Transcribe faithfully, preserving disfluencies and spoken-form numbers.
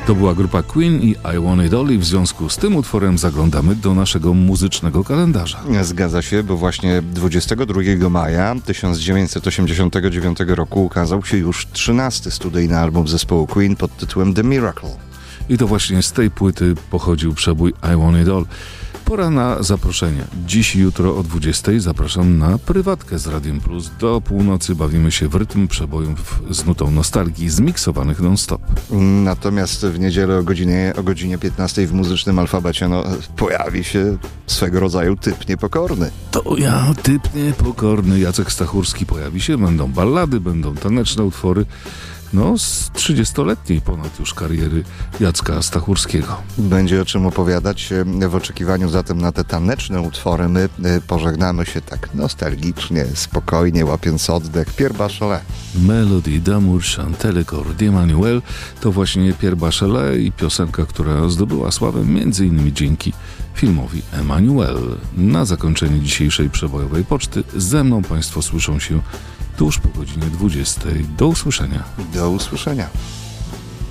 To była grupa Queen i I Want It All i w związku z tym utworem zaglądamy do naszego muzycznego kalendarza. Zgadza się, bo właśnie dwudziestego drugiego maja tysiąc dziewięćset osiemdziesiątego dziewiątego roku ukazał się już trzynasty studyjny album zespołu Queen pod tytułem The Miracle. I to właśnie z tej płyty pochodził przebój I Want It All. Pora na zaproszenia. Dziś i jutro o dwudziestej zapraszam na prywatkę z Radiem Plus. Do północy bawimy się w rytm przebojów z nutą nostalgii zmiksowanych non-stop. Natomiast w niedzielę o godzinie, o godzinie piętnastej w muzycznym alfabecie no, pojawi się swego rodzaju typ niepokorny. To ja, typ niepokorny. Jacek Stachurski pojawi się. Będą ballady, będą taneczne utwory. No, z trzydziestoletniej ponad już kariery Jacka Stachurskiego. Będzie o czym opowiadać. W oczekiwaniu zatem na te taneczne utwory my pożegnamy się tak nostalgicznie, spokojnie, łapiąc oddech. Pierre Bachelet. Melody d'amour chantelle cor d'Emmanuel to właśnie Pierre Bachelet i piosenka, która zdobyła sławę między innymi dzięki filmowi Emmanuel. Na zakończenie dzisiejszej przebojowej poczty ze mną Państwo słyszą się tuż po godzinie dwudziestej. Do usłyszenia. Do usłyszenia.